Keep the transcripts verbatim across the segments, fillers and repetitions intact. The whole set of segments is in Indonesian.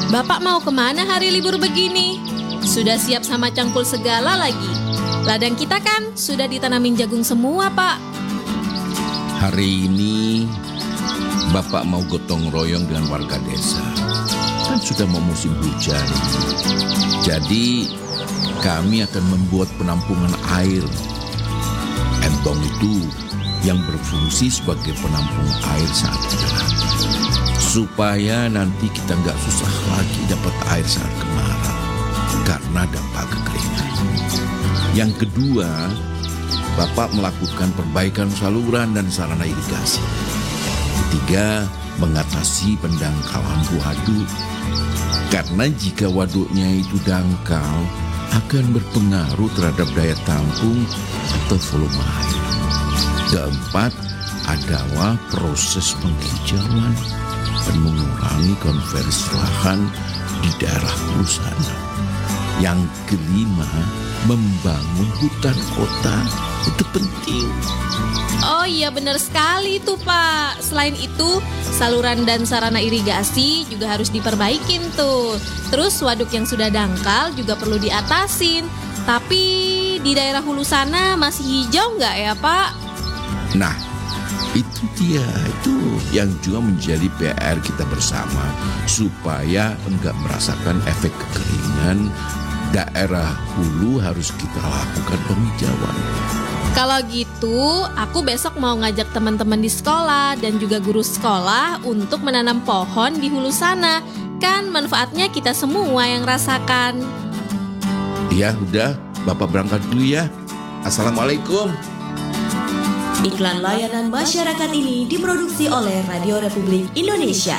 Bapak mau kemana hari libur begini? Sudah siap sama cangkul segala lagi. Ladang kita kan sudah ditanamin jagung semua, Pak. Hari ini Bapak mau gotong royong dengan warga desa. Kan sudah mau musim hujan. Jadi kami akan membuat penampungan air. Entong itu yang berfungsi sebagai penampung air saat hujan. Supaya nanti kita nggak susah lagi dapat air saat kemarau karena dampak kekeringan. Yang kedua, Bapak melakukan perbaikan saluran dan sarana irigasi. Ketiga, mengatasi pendangkalan waduk. Karena jika waduknya itu dangkal, akan berpengaruh terhadap daya tampung atau volume air. Keempat adalah proses penghijauan dan mengurangi konversi lahan di daerah hulu sana. Yang kelima, membangun hutan kota itu penting. Oh iya, benar sekali tuh, Pak. Selain itu, saluran dan sarana irigasi juga harus diperbaikin tuh. Terus waduk yang sudah dangkal juga perlu diatasin. Tapi di daerah hulu sana masih hijau nggak ya, Pak? Nah, itu dia, itu yang juga menjadi P R kita bersama supaya enggak merasakan efek kekeringan. Daerah hulu harus kita lakukan penghijauan. Kalau gitu, aku besok mau ngajak teman-teman di sekolah dan juga guru sekolah untuk menanam pohon di hulu sana. Kan manfaatnya kita semua yang rasakan. Ya udah, Bapak berangkat dulu ya. Assalamualaikum. Iklan layanan masyarakat ini diproduksi oleh Radio Republik Indonesia.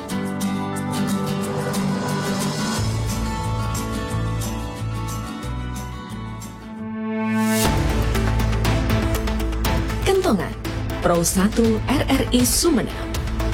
Kentongan Pro satu R R I Sumeneb.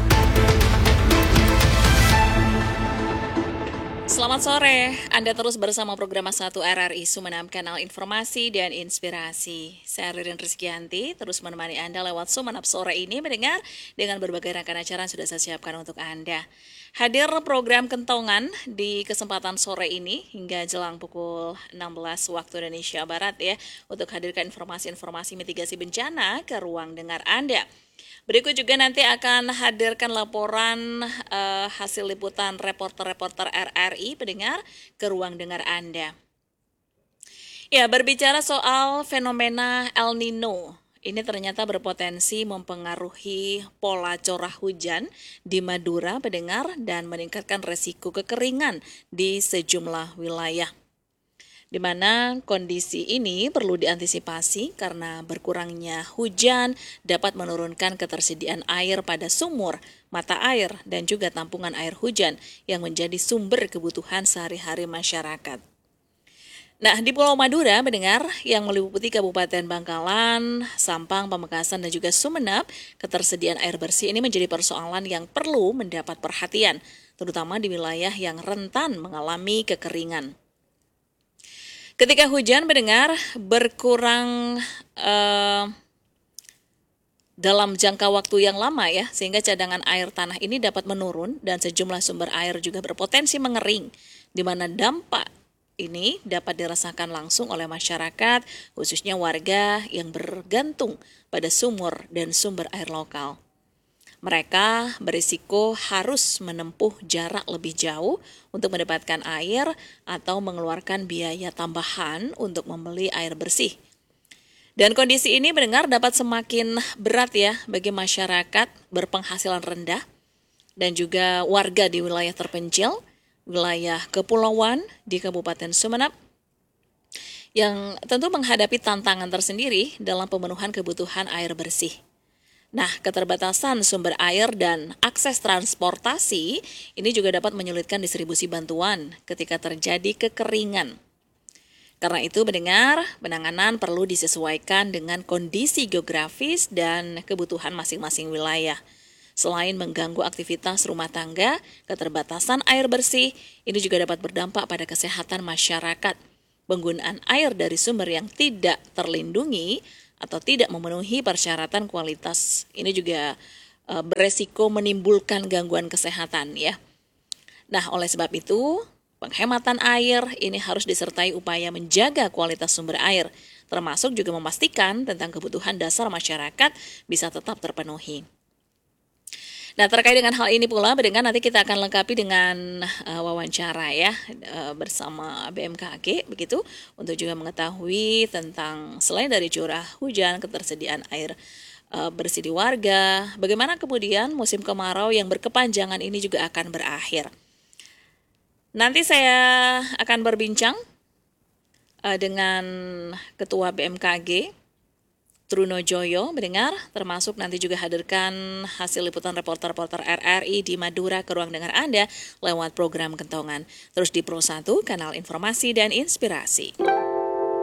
Selamat sore, Anda terus bersama program satu R R I Sumeneb, kanal informasi dan inspirasi. Saya Ririn Rizkyanti, terus menemani Anda lewat Sumeneb sore ini mendengar dengan berbagai rangkaian acara yang sudah saya siapkan untuk Anda. Hadir program Kentongan di kesempatan sore ini hingga jelang pukul enam belas waktu Indonesia Barat ya, untuk hadirkan informasi-informasi mitigasi bencana ke ruang dengar Anda. Berikut juga nanti akan hadirkan laporan uh, hasil liputan reporter-reporter R R I pendengar ke ruang dengar Anda. Ya, berbicara soal fenomena El Nino, ini ternyata berpotensi mempengaruhi pola curah hujan di Madura pendengar dan meningkatkan resiko kekeringan di sejumlah wilayah. Di mana kondisi ini perlu diantisipasi karena berkurangnya hujan dapat menurunkan ketersediaan air pada sumur, mata air, dan juga tampungan air hujan yang menjadi sumber kebutuhan sehari-hari masyarakat. Nah, di Pulau Madura mendengar yang meliputi Kabupaten Bangkalan, Sampang, Pamekasan, dan juga Sumeneb, ketersediaan air bersih ini menjadi persoalan yang perlu mendapat perhatian, terutama di wilayah yang rentan mengalami kekeringan. Ketika hujan mendengar berkurang eh, dalam jangka waktu yang lama ya, sehingga cadangan air tanah ini dapat menurun dan sejumlah sumber air juga berpotensi mengering, di mana dampak ini dapat dirasakan langsung oleh masyarakat, khususnya warga yang bergantung pada sumur dan sumber air lokal. Mereka berisiko harus menempuh jarak lebih jauh untuk mendapatkan air atau mengeluarkan biaya tambahan untuk membeli air bersih. Dan kondisi ini mendengar dapat semakin berat ya bagi masyarakat berpenghasilan rendah dan juga warga di wilayah terpencil, wilayah kepulauan di Kabupaten Sumeneb, yang tentu menghadapi tantangan tersendiri dalam pemenuhan kebutuhan air bersih. Nah, keterbatasan sumber air dan akses transportasi ini juga dapat menyulitkan distribusi bantuan ketika terjadi kekeringan. Karena itu mendengar, penanganan perlu disesuaikan dengan kondisi geografis dan kebutuhan masing-masing wilayah. Selain mengganggu aktivitas rumah tangga, keterbatasan air bersih ini juga dapat berdampak pada kesehatan masyarakat. Penggunaan air dari sumber yang tidak terlindungi atau tidak memenuhi persyaratan kualitas ini juga e, beresiko menimbulkan gangguan kesehatan ya. Nah, oleh sebab itu, penghematan air ini harus disertai upaya menjaga kualitas sumber air, termasuk juga memastikan tentang kebutuhan dasar masyarakat bisa tetap terpenuhi. Nah, terkait dengan hal ini pula, mendengar nanti kita akan lengkapi dengan uh, wawancara ya uh, bersama B M K G begitu, untuk juga mengetahui tentang selain dari curah hujan, ketersediaan air uh, bersih di warga, bagaimana kemudian musim kemarau yang berkepanjangan ini juga akan berakhir. Nanti saya akan berbincang uh, dengan Ketua B M K G Truno Joyo, mendengar, termasuk nanti juga hadirkan hasil liputan reporter-reporter R R I di Madura ke ruang dengar Anda lewat program Kentongan. Terus di Pro satu, kanal informasi dan inspirasi.